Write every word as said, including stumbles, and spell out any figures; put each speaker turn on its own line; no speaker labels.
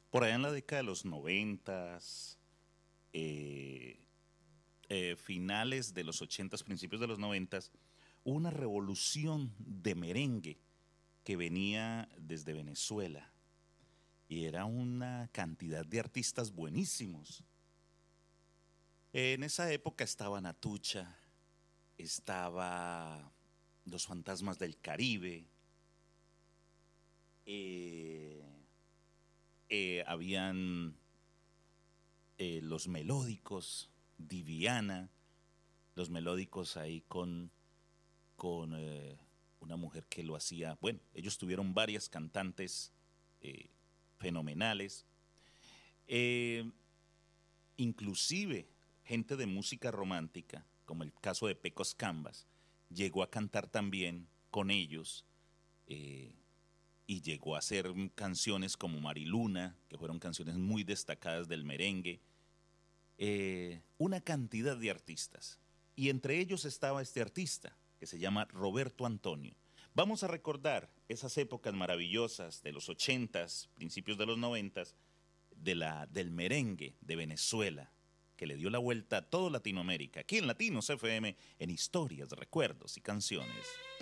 Por allá en la década de los noventas, eh, eh, finales de los ochentas, principios de los noventas, hubo una revolución de merengue que venía desde Venezuela y era una cantidad de artistas buenísimos. En esa época estaba Natucha, estaba Los Fantasmas del Caribe, eh, eh, habían eh, los melódicos, Diviana, los melódicos ahí con, con eh, una mujer que lo hacía. Bueno, ellos tuvieron varias cantantes eh, fenomenales, eh, inclusive gente de música romántica, como el caso de Pecos Canvas, llegó a cantar también con ellos eh, y llegó a hacer canciones como Mariluna, que fueron canciones muy destacadas del merengue, eh, una cantidad de artistas. Y entre ellos estaba este artista, que se llama Roberto Antonio. Vamos a recordar esas épocas maravillosas de los ochentas, principios de los noventas, de la, del merengue de Venezuela, que le dio la vuelta a toda Latinoamérica, aquí en Latinos F M, en historias, recuerdos y canciones.